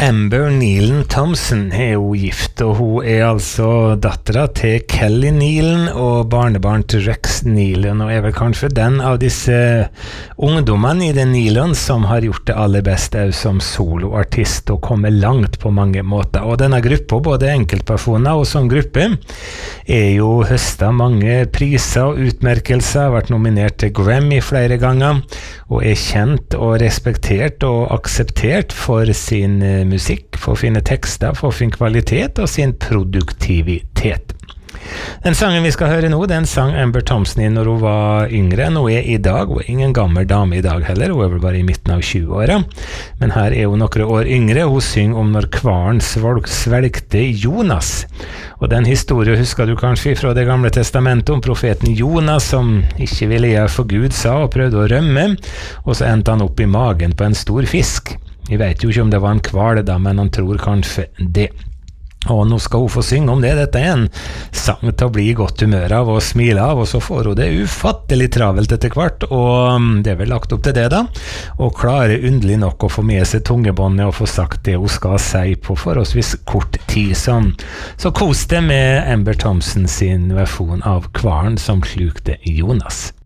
Amber Nealon Thompson er jo gift, og hun er altså datteren til Kelly Nealon og barnebarn til Rex Nealon, og er vel kanskje den av disse ungdommene i den Nealon som har gjort det aller beste som soloartist og kommet langt på mange måter. Og denne gruppa, både enkeltpersoner og som gruppe, er jo høstet mange priser og utmerkelser, har vært nominert til Grammy flere ganger, og er kjent og respektert og akseptert for sin musikk, for fine tekster, for fin kvalitet og sin produktivitet. Den sangen vi skal høre nå, den sang Amber Thompson i når hun var yngre enn hun er i dag. Hun er ingen gammel dame i dag heller, hun er vel bare i midten av 20-åra. Men her er hun noen år yngre, hun synger om når kvaren svelgte Jonas. Og den historien husker du kanskje fra det gamle testamentet om profeten Jonas som ikke ville gjøre for Gud sa og prøvde å rømme, og så endte han opp i magen på en stor fisk. Vi vet jo ikke om det var en kval da, men han tror kanskje det. Og nå skal hun få synge om det. Dette er en sang til å bli i godt humør av og smile av, og så får hun det ufattelig travelt etter hvert, og det er vel lagt opp til det da, og klarer underlig nok å få med seg tungebåndet og få sagt det hun skal si på forholdsvis kort tid. Så kos det med Amber Thompson sin versjon av kvaren som slukte Jonas.